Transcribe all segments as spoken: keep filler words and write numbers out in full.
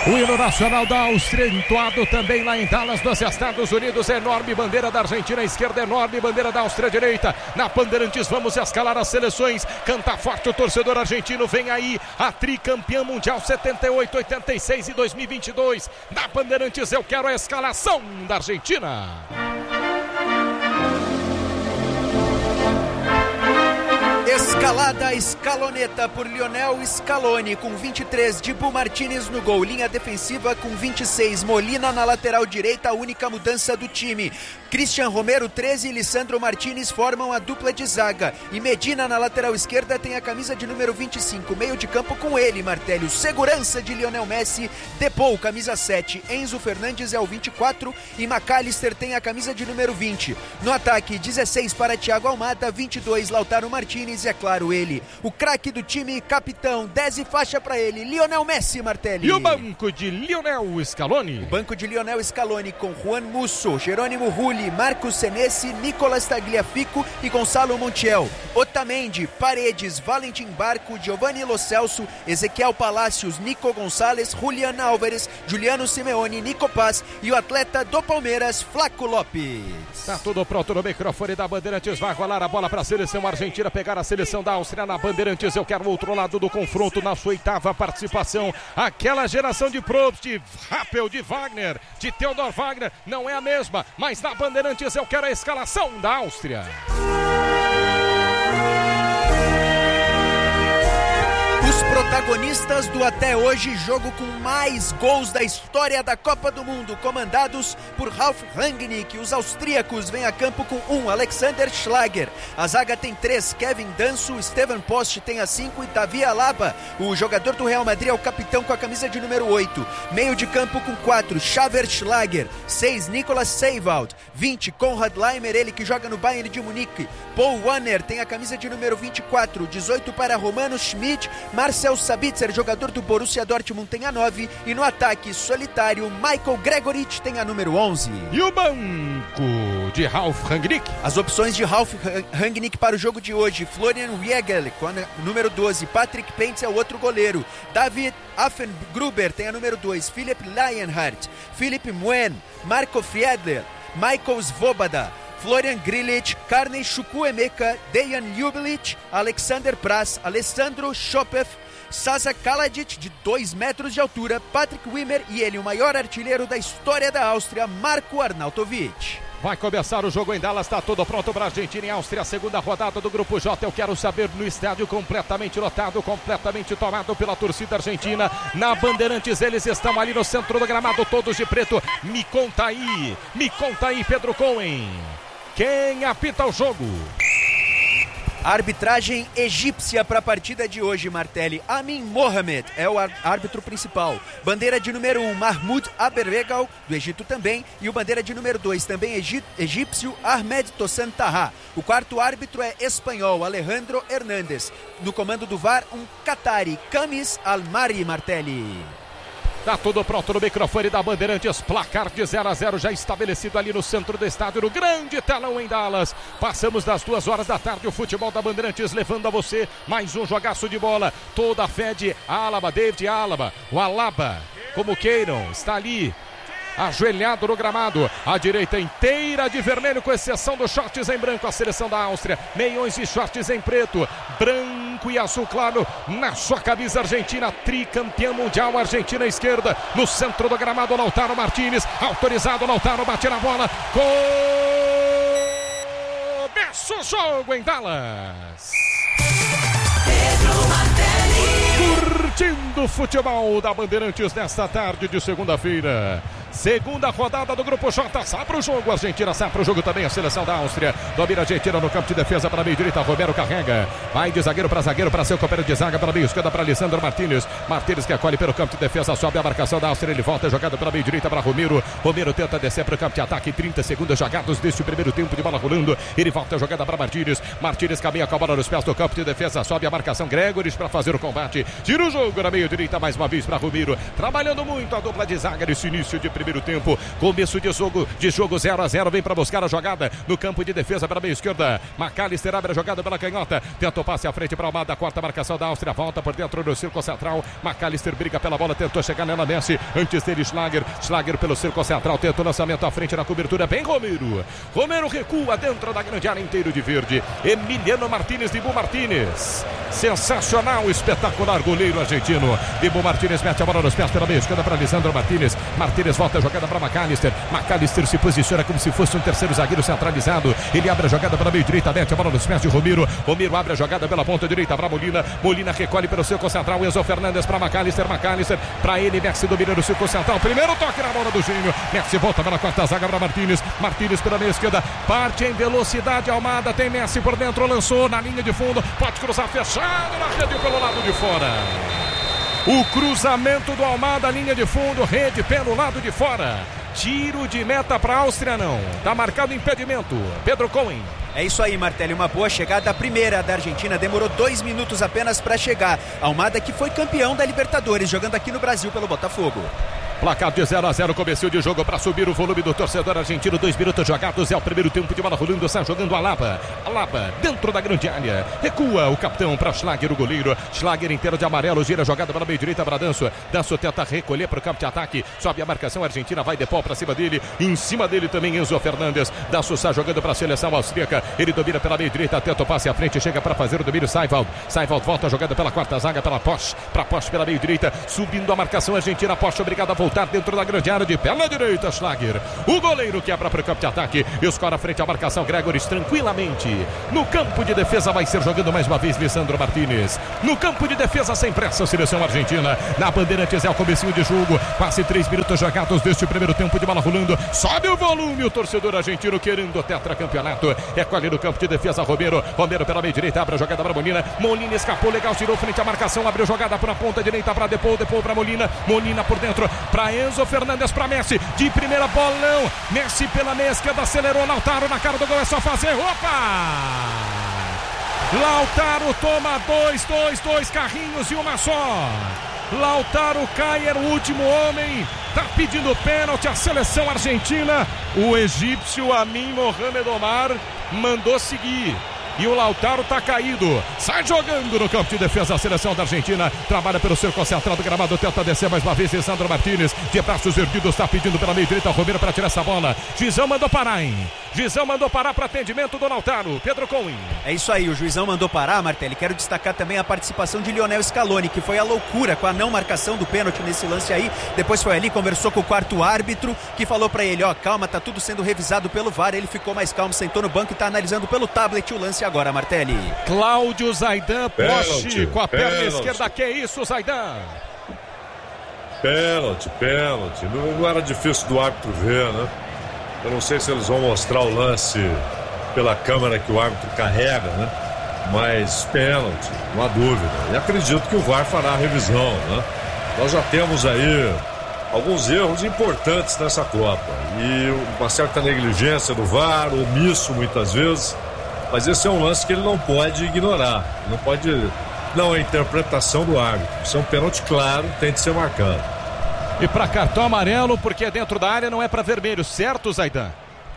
O hino nacional da Áustria, entoado também lá em Dallas, nos Estados Unidos. Enorme bandeira da Argentina à esquerda, enorme bandeira da Áustria à direita. Na Bandeirantes vamos escalar as seleções. Canta forte o torcedor argentino. Vem aí a tricampeã mundial setenta e oito, oitenta e seis e dois mil e vinte e dois. Na Bandeirantes eu quero a escalação da Argentina. Escalada escaloneta por Lionel Scaloni com vinte e três, Dibu Martínez no gol, linha defensiva com vinte e seis, Molina na lateral direita, a única mudança do time. Christian Romero, treze e Lisandro Martínez formam a dupla de zaga. E Medina na lateral esquerda tem a camisa de número vinte e cinco, meio de campo com ele, Martelli, segurança de Lionel Messi, Depou, camisa sete, Enzo Fernandes é o vinte e quatro e McAllister tem a camisa de número vinte. No ataque, dezesseis para Thiago Almada, vinte e dois Lautaro Martínez e é claro ele, o craque do time, capitão, dez e faixa para ele, Lionel Messi, Martelli. E o banco de Lionel Scaloni? O banco de Lionel Scaloni com Juan Musso, Jerônimo Rulli, Marcos Senesi, Nicolas Tagliafico e Gonçalo Montiel. Otamendi, Paredes, Valentim Barco, Giovanni Lo Celso, Ezequiel Palacios, Nico Gonçalves, Julián Álvares, Juliano Simeone, Nico Paz e o atleta do Palmeiras, Flaco Lopes. Tá tudo pronto no microfone da Bandeirantes, vai rolar a bola para a seleção argentina, pegar a seleção da Áustria na Bandeirantes. Eu quero o outro lado do confronto na sua oitava participação. Aquela geração de Probst, de Rappel, de Wagner, de Theodor Wagner, não é a mesma, mas na Bandeirantes eu quero a escalação da Áustria. Os protagonistas do até hoje jogo com mais gols da história da Copa do Mundo, comandados por Ralf Rangnick. Os austríacos vêm a campo com um, Alexander Schlager. A zaga tem três, Kevin Danso, Steven Post tem a cinco e Davi Alaba, o jogador do Real Madrid, é o capitão com a camisa de número oito. Meio de campo com quatro, Xaver Schlager. seis, Nicolas Seiwald. vinte, Konrad Laimer, ele que joga no Bayern de Munique. Paul Wanner tem a camisa de número vinte e quatro. dezoito para Romano Schmidt. Marcel Sabitzer, jogador do Borussia Dortmund, tem a nove. E no ataque solitário, Michael Gregoritsch tem a número onze. E o banco de Ralf Rangnick? As opções de Ralf Rangnick para o jogo de hoje: Florian Weigl com a número doze, Patrick Pentz é o outro goleiro, David Affengruber tem a número dois, Philipp Lionhardt, Philipp Muen, Marco Fiedler, Michael Svoboda, Florian Grilic, Carney Chukwuemeka, Dejan Ljubelic, Alexander Praz, Alessandro Chopef, Sasa Kalajic, de dois metros de altura, Patrick Wimmer e ele, o maior artilheiro da história da Áustria, Marco Arnautovic. Vai começar o jogo em Dallas, está tudo pronto para a Argentina e Áustria, a segunda rodada do Grupo J. Eu quero saber no estádio completamente lotado, completamente tomado pela torcida argentina. Na Bandeirantes, eles estão ali no centro do gramado, todos de preto. Me conta aí, me conta aí, Pedro Cohen. Quem apita o jogo? Arbitragem egípcia para a partida de hoje, Martelli. Amin Mohamed é o árbitro principal. Bandeira de número um, Mahmoud Aberwegal, do Egito também. E o bandeira de número dois, também egípcio, Ahmed Tossan Taha. O quarto árbitro é espanhol, Alejandro Hernández. No comando do V A R, um Qatari, Kamis Almari, Martelli. Tá tudo pronto no microfone da Bandeirantes, placar de zero a zero já estabelecido ali no centro do estádio, no grande telão em Dallas. Passamos das duas horas da tarde, o futebol da Bandeirantes levando a você mais um jogaço de bola. Toda a fé de Alaba, David Alaba, o Alaba, como queiram, está ali ajoelhado no gramado, a direita inteira de vermelho, com exceção dos shorts em branco, a seleção da Áustria, meiões e shorts em preto, branco e azul claro na sua camisa argentina, tricampeã mundial, Argentina à esquerda, no centro do gramado, Lautaro Martínez, autorizado, Lautaro bate na bola, começa o jogo em Dallas. Curtindo o futebol da Bandeirantes nesta tarde de segunda-feira. Segunda rodada do Grupo J, sai para o jogo, Argentina sai para o jogo também, a seleção da Áustria, domina a Argentina no campo de defesa para meio direita, Romero carrega, vai de zagueiro para zagueiro, para seu companheiro de zaga, para meio esquerda para Lisandro Martínez, Martínez que acolhe pelo campo de defesa, sobe a marcação da Áustria, ele volta, jogado para meio direita para Romero, Romero tenta descer para o campo de ataque, trinta segundos jogados deste primeiro tempo de bola rolando, ele volta a jogada para Martínez, Martínez caminha com a bola nos pés do campo de defesa, sobe a marcação, Gregoritsch para fazer o combate, tira o jogo na meio direita mais uma vez para Romero, trabalhando muito a dupla de zaga nesse início de primeiro primeiro tempo. Começo de jogo, de jogo zero a zero. Vem para buscar a jogada no campo de defesa pela meia esquerda. McAllister abre a jogada pela canhota. Tenta o passe à frente para Almada. Quarta marcação da Áustria. Volta por dentro do círculo central. McAllister briga pela bola. Tentou chegar nela. Messi. Antes dele, Schlager. Schlager pelo círculo central. Tenta o lançamento à frente na cobertura. Bem, Romero. Romero recua dentro da grande área inteiro de verde. Emiliano Martínez. Dibu Martínez. Sensacional, espetacular goleiro argentino. Dibu Martínez mete a bola nos pés pela meia esquerda para Lisandro Martínez. Martínez volta a jogada para McAllister. McAllister se posiciona como se fosse um terceiro zagueiro centralizado. Ele abre a jogada pela meia direita, mete a bola nos pés de Romero. Romero abre a jogada pela ponta direita para Molina. Molina recolhe pelo círculo central. Enzo Fernandes para McAllister. McAllister para ele. Messi dominando o círculo central. Primeiro toque na bola do gênio. Messi volta pela quarta zaga para Martínez. Martínez pela meia esquerda. Parte em velocidade. Almada tem Messi por dentro. Lançou na linha de fundo. Pode cruzar fechado na rede pelo lado de fora. O cruzamento do Almada, linha de fundo, rede pelo lado de fora. Tiro de meta para a Áustria, não. Tá marcado impedimento. Pedro Cohen. É isso aí, Martelli, uma boa chegada. A primeira da Argentina demorou dois minutos apenas para chegar. Almada, que foi campeão da Libertadores, jogando aqui no Brasil pelo Botafogo. Placar de zero a zero, começou de jogo para subir o volume do torcedor argentino. Dois minutos jogados, é o primeiro tempo de bola rolando. Está jogando Alaba. Alaba dentro da grande área. Recua o capitão para Schlager, o goleiro. Schlager inteiro de amarelo, gira a jogada para a meia direita para Danço. Danço tenta recolher para o campo de ataque. Sobe a marcação argentina, vai de pau para cima dele. Em cima dele também Enzo Fernandes. Danço está jogando para a seleção austríaca. Ele domina pela meia direita, tenta o passe à frente, chega para fazer o domínio. Seiwald. Seiwald volta a jogada pela quarta zaga, pela Posch. Para Posch pela meia direita, subindo a marcação argentina. Posch obrigado a voltar dentro da grande área de pela direita, Schlager. O goleiro quebra para o campo de ataque. Escora frente à marcação, Gregores tranquilamente. No campo de defesa vai ser jogando mais uma vez Lisandro Martínez. No campo de defesa sem pressa, a seleção argentina. Na Bandeirantes é o comecinho de jogo. Quase três minutos jogados deste primeiro tempo de bola rolando. Sobe o volume, o torcedor argentino querendo o tetracampeonato. Recolhe no campo de defesa Romero. Romero pela meia direita, abre a jogada para Molina. Molina escapou legal, tirou frente à marcação, abriu jogada para a ponta direita para Depou, Depou para Molina. Molina por dentro para Enzo Fernandes para Messi. De primeira bolão. Messi pela meia esquerda, acelerou. Lautaro na cara do gol, é só fazer. Opa! Lautaro toma dois, dois, dois carrinhos e uma só. Lautaro cai, era o último homem. Tá pedindo pênalti a seleção argentina. O egípcio Amin Mohamed Omar mandou seguir. E o Lautaro tá caído. Sai jogando no campo de defesa a seleção da Argentina. Trabalha pelo círculo central do gramado. Tenta descer mais uma vez. Lisandro Martínez. De braços erguidos. Tá pedindo pela meia direita. Romero para tirar essa bola. Gizão mandou parar, hein? Gizão mandou parar para atendimento do Lautaro. Pedro Cohen. É isso aí. O juizão mandou parar, Martelli. Quero destacar também a participação de Lionel Scaloni, que foi a loucura com a não marcação do pênalti nesse lance aí. Depois foi ali, conversou com o quarto árbitro, que falou para ele, ó, calma, tá tudo sendo revisado pelo V A R. Ele ficou mais calmo, sentou no banco e tá analisando pelo tablet o lance agora, Martelli. Cláudio Zaidan, poste com a perna pênalti. Esquerda. Que isso, Zaidan? Pênalti, pênalti. Não, não era difícil do árbitro ver, né? Eu não sei se eles vão mostrar o lance pela câmera que o árbitro carrega, né? Mas pênalti, não há dúvida. E acredito que o V A R fará a revisão, né? Nós já temos aí alguns erros importantes nessa Copa. E uma certa negligência do V A R, omisso muitas vezes. Mas esse é um lance que ele não pode ignorar. Não pode... Não é interpretação do árbitro. Isso é um pênalti claro, tem de ser marcado. E para cartão amarelo, porque é dentro da área, não é para vermelho, certo, Zaidan?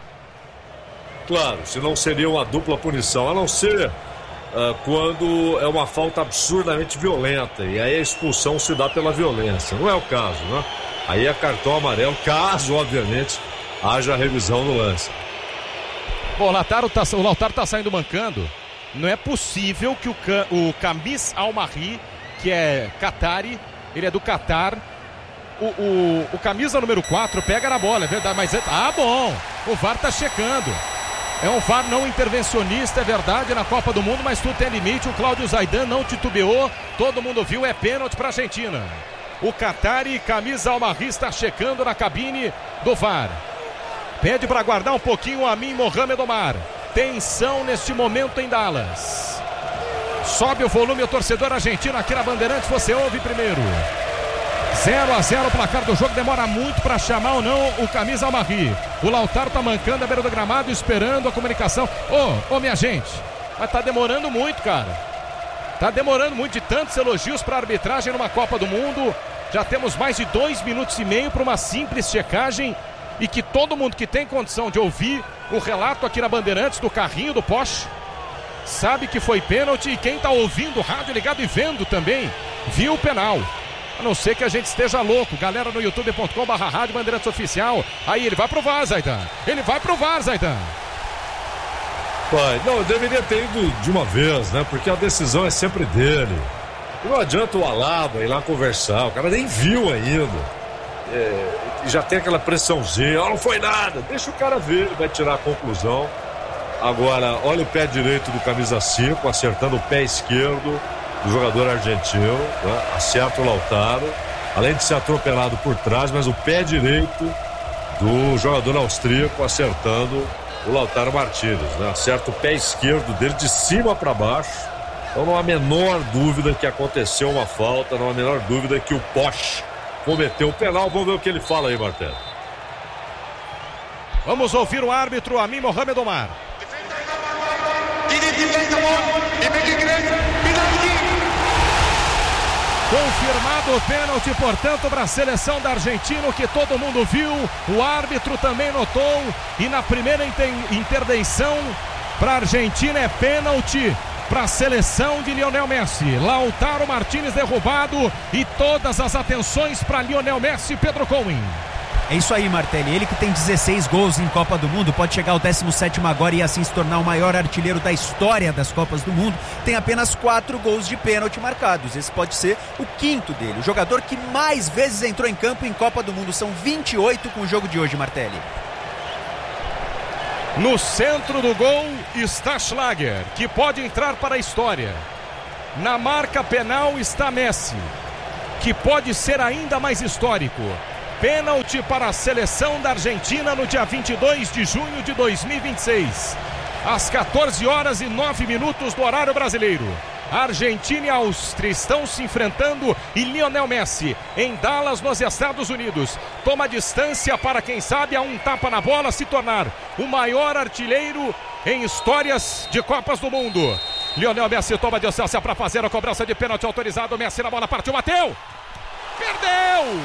Claro, senão seria uma dupla punição, a não ser uh, quando é uma falta absurdamente violenta. E aí a expulsão se dá pela violência. Não é o caso, né? Aí é cartão amarelo, caso, obviamente, haja revisão do lance. Bom, o Lautaro tá, o Lautaro tá saindo mancando. Não é possível que o, o Kamis Al-Mahri, que é Qatari, ele é do Qatar, o, o, o camisa número quatro pega na bola, é verdade, mas... É, ah, bom, o V A R tá checando. É um V A R não intervencionista, é verdade, na Copa do Mundo, mas tudo tem limite. O Cláudio Zaidan não titubeou, todo mundo viu, é pênalti pra Argentina. O Qatari, camisa Al-Mahri, está checando na cabine do V A R. Pede para guardar um pouquinho o Amin Mohamed Omar. Tensão neste momento em Dallas. Sobe o volume o torcedor argentino aqui na Bandeirantes. Você ouve primeiro. zero a zero o placar do jogo. Demora muito para chamar ou não o camisa Al-Mahri. O Lautaro tá mancando a beira do gramado, esperando a comunicação. Ô, oh, oh, minha gente, mas tá demorando muito, cara. Tá demorando muito, de tantos elogios para a arbitragem numa Copa do Mundo. Já temos mais de dois minutos e meio para uma simples checagem e que todo mundo que tem condição de ouvir o relato aqui na Bandeirantes do carrinho do Porsche sabe que foi pênalti, e quem está ouvindo o rádio ligado e vendo também viu o penal. A não ser que a gente esteja louco. Galera no youtube ponto com barra rádio Bandeirantes Oficial. Aí ele vai pro V A R, Zaidan. Ele vai pro V A R, Zaidan. Pai, não, deveria ter ido de uma vez, né? Porque a decisão é sempre dele. E não adianta o Alaba ir lá conversar, o cara nem viu ainda. É, já tem aquela pressãozinha, oh, não foi nada. Deixa o cara ver, ele vai tirar a conclusão. Agora, olha o pé direito do camisa cinco, acertando o pé esquerdo do jogador argentino, né? Acerta o Lautaro, além de ser atropelado por trás, mas o pé direito do jogador austríaco acertando o Lautaro Martínez, né? Acerta o pé esquerdo dele de cima para baixo. Então não há a menor dúvida que aconteceu uma falta, não há a menor dúvida que o Porsche cometeu o penal. Vamos ver o que ele fala aí, Martelo. Vamos ouvir o árbitro Amin Mohamed Omar. Confirmado o pênalti, portanto, para a seleção da Argentina, que todo mundo viu, o árbitro também notou, e na primeira intervenção para a Argentina é pênalti para a seleção de Lionel Messi. Lautaro Martínez derrubado e todas as atenções para Lionel Messi. Pedro Cohen. É isso aí, Martelli. Ele que tem dezesseis gols em Copa do Mundo, pode chegar ao décimo sétimo agora e assim se tornar o maior artilheiro da história das Copas do Mundo. Tem apenas quatro gols de pênalti marcados. Esse pode ser o quinto dele. O jogador que mais vezes entrou em campo em Copa do Mundo. São vinte e oito com o jogo de hoje, Martelli. No centro do gol está Schlager, que pode entrar para a história. Na marca penal está Messi, que pode ser ainda mais histórico. Pênalti para a seleção da Argentina no dia vinte e dois de junho de dois mil e vinte e seis. Às quatorze horas e nove minutos do horário brasileiro. Argentina e Áustria estão se enfrentando e Lionel Messi, em Dallas, nos Estados Unidos, toma distância para, quem sabe, a um tapa na bola se tornar o maior artilheiro em histórias de Copas do Mundo. Lionel Messi toma distância para fazer a cobrança de pênalti autorizado. Messi na bola, partiu, bateu! Perdeu!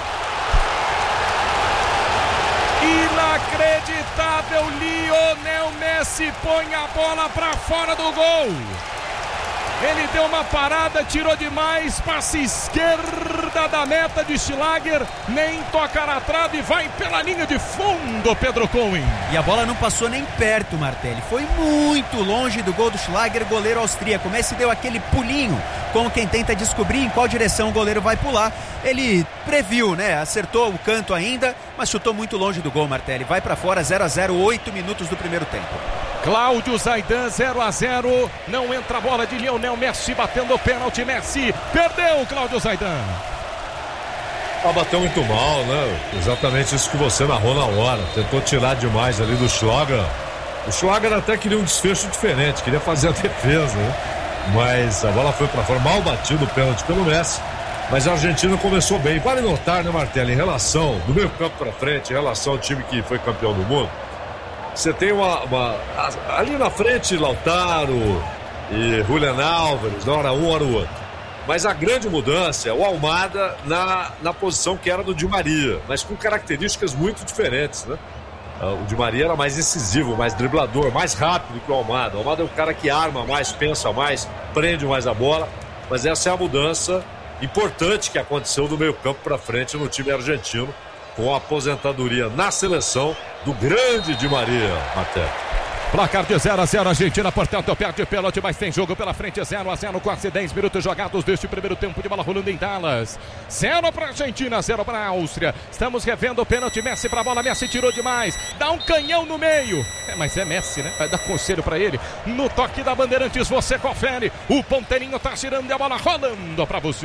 Inacreditável, Lionel Messi põe a bola para fora do gol. Ele deu uma parada, tirou demais, passe esquerda da meta de Schlager, nem toca na trave e vai pela linha de fundo, Pedro Cohen. E a bola não passou nem perto, Martelli, foi muito longe do gol do Schlager, goleiro austríaco. Messi deu aquele pulinho, como quem tenta descobrir em qual direção o goleiro vai pular. Ele previu, né, acertou o canto ainda, mas chutou muito longe do gol, Martelli. Vai pra fora, zero a zero, oito minutos do primeiro tempo. Cláudio Zaidan, zero a zero, não entra a bola de Lionel Messi, batendo o pênalti. Messi perdeu, Cláudio Zaidan. Ah, bateu muito mal, né? Exatamente isso que você narrou na hora. Tentou tirar demais ali do Schlager. O Schlager até queria um desfecho diferente, queria fazer a defesa, né? Mas a bola foi para fora, mal batido o pênalti pelo Messi. Mas a Argentina começou bem. Vale notar, né, Martelli, em relação do meio campo para frente, em relação ao time que foi campeão do mundo, você tem uma, uma ali na frente Lautaro e Julián Álvares, hora um, hora o outro. Mas a grande mudança é o Almada na, na posição que era do Di Maria, mas com características muito diferentes, né? O Di Maria era mais incisivo, mais driblador, mais rápido que o Almada. O Almada é o cara que arma mais, pensa mais, prende mais a bola, mas essa é a mudança importante que aconteceu do meio campo para frente no time argentino, com a aposentadoria na seleção do grande Di Maria, Matheus. Placar de zero a zero, Argentina, portanto, perde pênalti, mas tem jogo pela frente, zero a zero, quase dez minutos jogados deste primeiro tempo de bola rolando em Dallas. zero para a Argentina, zero para a Áustria. Estamos revendo o pênalti, Messi para a bola, Messi tirou demais, dá um canhão no meio. É, mas é Messi, né? Vai dar conselho para ele. No toque da Bandeirantes, você confere. O ponteirinho tá girando e a bola rolando para você.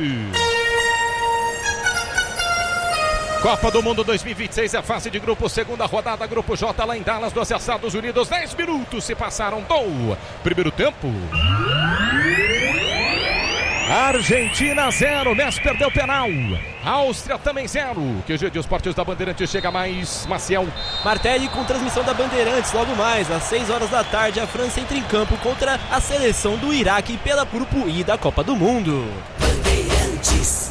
Copa do Mundo dois mil e vinte e seis é fase de grupo, segunda rodada, grupo J lá em Dallas, dos Estados Unidos. dez minutos se passaram do primeiro tempo. Argentina zero, Messi perdeu penal. Áustria também zero. Q G de Esportes da Bandeirantes chega mais, Maciel. Martelli com transmissão da Bandeirantes, logo mais, às seis horas da tarde, a França entra em campo contra a seleção do Iraque pela Grupo I da Copa do Mundo. Bandeirantes.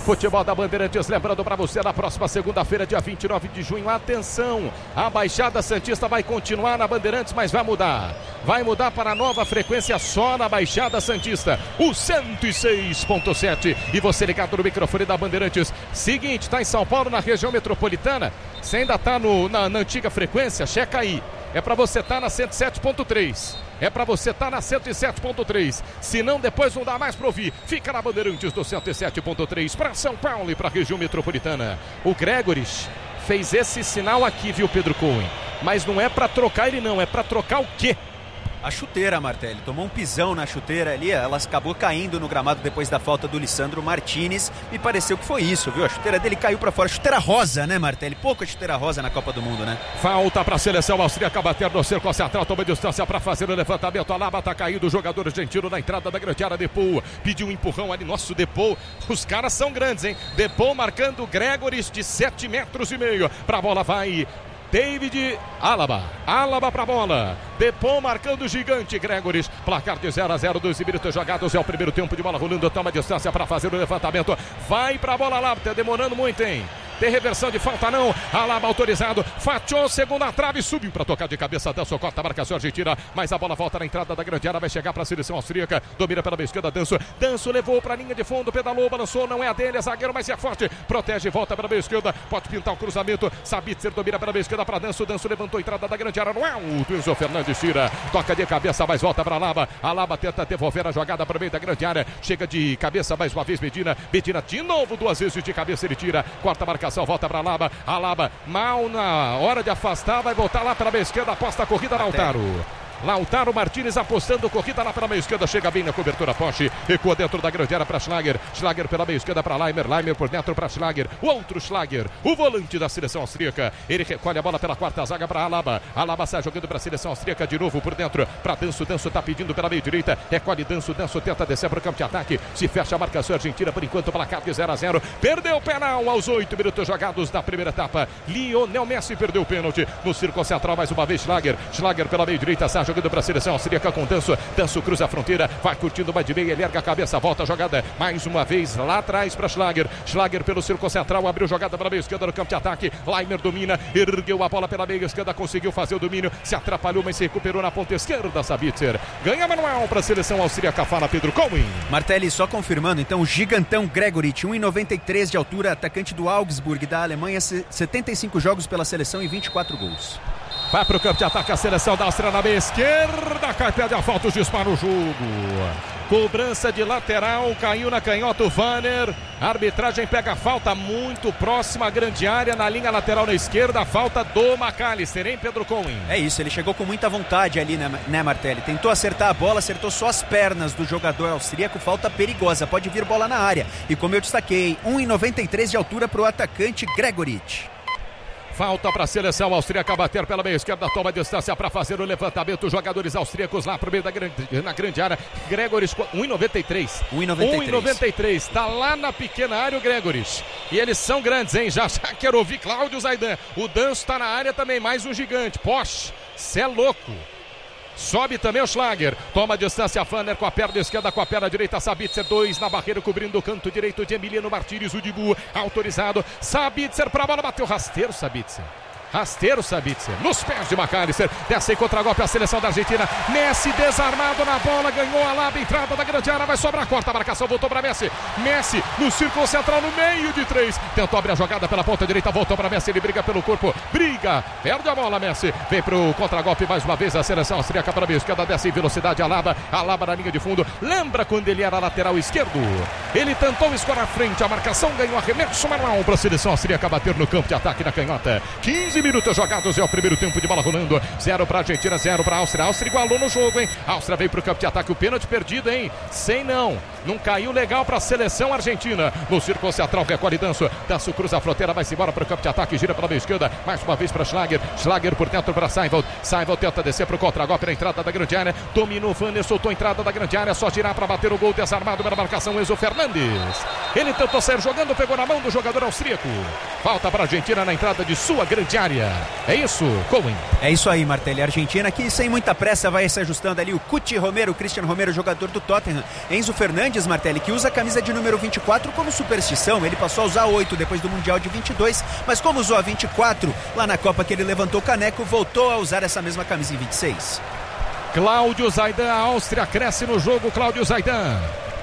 Futebol da Bandeirantes, lembrando para você, na próxima segunda-feira, dia vinte e nove de junho, atenção, a Baixada Santista vai continuar na Bandeirantes, mas vai mudar. Vai mudar para a nova frequência só na Baixada Santista, o cento e seis ponto sete. E você ligado no microfone da Bandeirantes. Seguinte, tá em São Paulo, na região metropolitana, você ainda tá no, na, na antiga frequência, checa aí. É para você estar tá na cento e sete ponto três. É para você estar tá na cento e sete ponto três. Se não, depois não dá mais para ouvir. Fica na Bandeirantes do cento e sete ponto três para São Paulo e para a região metropolitana. O Gregoris fez esse sinal aqui, viu, Pedro Cohen? Mas não é para trocar ele não, é para trocar o quê? A chuteira, Martelli, tomou um pisão na chuteira ali, ela acabou caindo no gramado depois da falta do Lisandro Martinez. Me pareceu que foi isso, viu? A chuteira dele caiu pra fora. Chuteira rosa, né, Martelli? Pouca chuteira rosa na Copa do Mundo, né? Falta pra seleção austríaca, bater no cerco central, toma distância pra fazer o levantamento. A Alaba tá caído, o jogador argentino na entrada da grande área. Depou pediu um empurrão ali, nosso Depou. Os caras são grandes, hein? Depou marcando o Gregoris de sete metros e meio. Pra bola vai David Alaba, Alaba pra bola, Depou marcando o gigante Gregoris, placar de zero a zero, doze minutos jogados, é o primeiro tempo de bola rolando, toma distância para fazer o levantamento, vai pra bola lá, tá demorando muito, hein? Tem reversão de falta não, Alaba autorizado, fatiou, segunda trave, subiu para tocar de cabeça, Danço corta a marcação argentina, mas a bola volta na entrada da grande área, vai chegar para a seleção austríaca, domina pela esquerda, Danço, Danço levou para a linha de fundo, pedalou, balançou, não é a dele, é zagueiro, mas é forte, protege, volta pela esquerda, pode pintar o cruzamento, Sabitzer domina pela esquerda para Danço, Danço levantou a entrada da grande área, não é o Enzo Fernandes tira, toca de cabeça, mas volta para Alaba, Alaba tenta devolver a jogada para o meio da grande área, chega de cabeça mais uma vez Medina, Medina de novo, duas vezes de cabeça ele tira, quarta marcação, volta para Alaba, Alaba mal na hora de afastar, vai voltar lá pela meia esquerda, aposta a corrida Lautaro. Lautaro Martinez apostando corrida lá pela meia esquerda, chega bem na cobertura Poche, recua dentro da grande área para Schlager, Schlager pela meia esquerda para Leimer, Leimer por dentro para Schlager, o outro Schlager, o volante da seleção austríaca, ele recolhe a bola pela quarta zaga para Alaba, Alaba sai jogando para a seleção austríaca de novo por dentro, para Danço, Danço tá pedindo pela meia direita, recolhe Danço, Danço tenta descer para o campo de ataque, se fecha a marcação argentina por enquanto, placar de zero a zero, perdeu o penal aos oito minutos jogados da primeira etapa, Lionel Messi perdeu o pênalti, no círculo central mais uma vez Schlager, Schlager pela meia direita, sai jogando para a seleção austríaca com Danço, Danço cruza a fronteira, vai curtindo mais de meia, ele erga a cabeça, volta a jogada, mais uma vez lá atrás para Schlager, Schlager pelo círculo central, abriu jogada pela meia esquerda no campo de ataque, Leimer domina, ergueu a bola pela meia esquerda, conseguiu fazer o domínio, se atrapalhou, mas se recuperou na ponta esquerda, Sabitzer, ganha manual para a seleção austríaca, fala Pedro Cohen. Martelli, só confirmando, então, o gigantão Gregoritsch, um e noventa e três de altura, atacante do Augsburg da Alemanha, setenta e cinco jogos pela seleção e vinte e quatro gols. Vai para o campo de ataque a seleção da Áustria na meia esquerda, cai pé de falta, dispara o jogo. Cobrança de lateral, caiu na canhota o Vanner. A arbitragem pega a falta muito próxima à grande área, na linha lateral na esquerda, a falta do McAllister, hein, Pedro Cohen? É isso, ele chegou com muita vontade ali, né, né, Martelli? Tentou acertar a bola, acertou só as pernas do jogador austríaco, falta perigosa, pode vir bola na área. E como eu destaquei, um e noventa e três de altura para o atacante Gregoritsch. Falta para a seleção austríaca bater pela meia esquerda, toma distância para fazer o levantamento. Jogadores austríacos lá para o meio da grande, na grande área. Gregoris, um e noventa e três. um e noventa e três. um e noventa e três. Está lá na pequena área o Gregoris. E eles são grandes, hein? Já já quero ouvir Cláudio Zaidan. O Danço está na área também, mais um gigante. Poxa, cê é louco. Sobe também o Schlager, toma a distância Fanner com a perna esquerda, com a perna direita Sabitzer, dois na barreira cobrindo o canto direito de Emiliano Martínez, o Dibu autorizado, Sabitzer para a bola, bateu rasteiro Sabitzer. Rasteiro Sabitzer, nos pés de McAllister, desce em contra-golpe a seleção da Argentina, Messi desarmado na bola, ganhou a Alaba, entrada da grande área, vai sobrar, corta a marcação, voltou para Messi, Messi no círculo central, no meio de três, tentou abrir a jogada pela ponta direita, voltou para Messi, ele briga pelo corpo, briga, perde a bola Messi, vem pro contra-golpe mais uma vez a seleção austríaca para a esquerda, desce em velocidade, Alaba, Alaba na linha de fundo, lembra quando ele era lateral esquerdo, ele tentou escorar à frente, a marcação ganhou arremesso manual para a seleção austríaca bater no campo de ataque na canhota, quinze minutos jogados, é o primeiro tempo de bola rolando, zero para a Argentina, zero para a Áustria, a Áustria igualou no jogo, hein, a Áustria veio para o campo de ataque, o pênalti perdido, hein, sem não, não caiu legal para a seleção argentina, no círculo central, recolhe Danço, Danço cruza a fronteira, vai-se embora para o campo de ataque, gira pela meia esquerda, mais uma vez para Schlager, Schlager por dentro para Seinfeld, Seinfeld tenta descer para o contra-golpe na entrada da grande área, dominou o Vanner, soltou a entrada da grande área, só girar para bater o gol, desarmado pela marcação, Enzo Fernandes, ele tentou sair jogando, pegou na mão do jogador austríaco, falta para a Argentina na entrada de sua grande área. É isso, Cohen. É isso aí, Martelli. A Argentina que sem muita pressa vai se ajustando ali. O Cuti Romero, o Cristian Romero, jogador do Tottenham. Enzo Fernandes Mendes, Martelli, que usa a camisa de número vinte e quatro como superstição. Ele passou a usar oito depois do Mundial de vinte e dois, mas como usou a vinte e quatro lá na Copa que ele levantou o caneco, voltou a usar essa mesma camisa em vinte e seis. Cláudio Zaidan, a Áustria cresce no jogo, Cláudio Zaidan.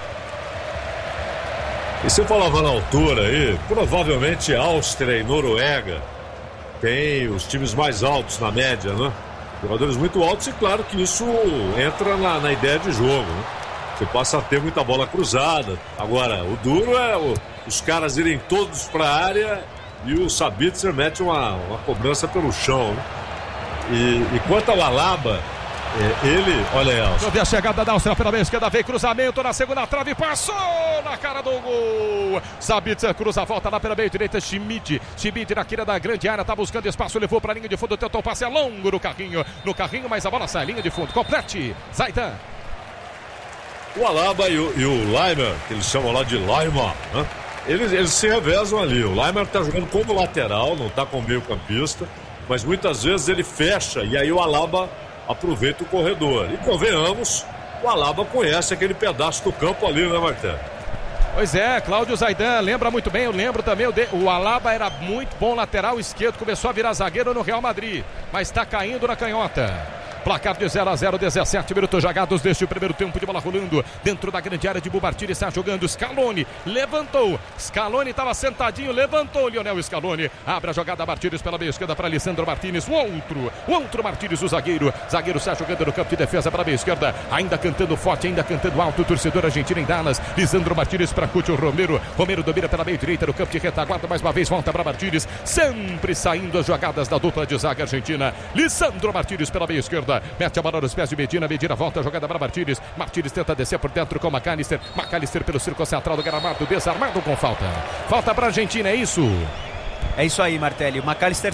E você falava na altura aí, provavelmente Áustria e Noruega tem os times mais altos na média, né? Jogadores muito altos e claro que isso entra na, na ideia de jogo, né? Você passa a ter muita bola cruzada. Agora, o duro é o, os caras irem todos para a área e o Sabitzer mete uma, uma cobrança pelo chão, né? E, e quanto ao Alaba, é, ele, olha aí, Deixa eu ver a chegada da Áustria pela esquerda, vem cruzamento na segunda trave, passou na cara do gol. Sabitzer cruza a volta lá pela meia direita, Schmidt, Schmidt na quina da grande área, tá buscando espaço, levou pra linha de fundo, tentou passe longo no carrinho, no carrinho, mas a bola sai, linha de fundo, complete, Zaidan. O Alaba e o, e o Leimer, que eles chamam lá de Leimer, né? Eles, eles se revezam ali. O Leimer tá jogando como lateral, não tá como meio campista, mas muitas vezes ele fecha e aí o Alaba aproveita o corredor. E convenhamos, o Alaba conhece aquele pedaço do campo ali, né, Martelli? Pois é, Cláudio Zaidan lembra muito bem, eu lembro também, o, de, o Alaba era muito bom lateral esquerdo, começou a virar zagueiro no Real Madrid, mas está caindo na canhota. Placar de zero a zero, dezessete minutos jogados deste primeiro tempo de bola rolando dentro da grande área de Bubartini, está jogando Scaloni, levantou, Scaloni estava sentadinho, levantou, Lionel Scaloni, abre a jogada Martínez pela meia esquerda para Lisandro Martínez, o outro, o outro Martínez, o zagueiro, zagueiro está jogando no campo de defesa para a meia esquerda, ainda cantando forte, ainda cantando alto, torcedor argentino em Dallas, Lisandro Martínez para Cúcio Romero, Romero domina pela meia direita no campo de retaguarda, mais uma vez volta para Martínez, sempre saindo as jogadas da dupla de zaga argentina, Lisandro Martínez pela meia esquerda, mete a bola nos pés de Medina, Medina volta a jogada para Martínez, Martínez tenta descer por dentro com McAllister, McAllister pelo círculo central do gramado, desarmado com falta, falta para a Argentina, é isso? É isso aí, Martelli, o McAllister